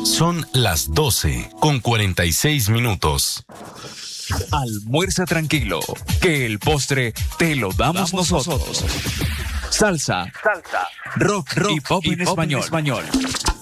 Son las 12:46. Almuerza tranquilo, que el postre te lo damos nosotros. Salsa, rock y pop en español.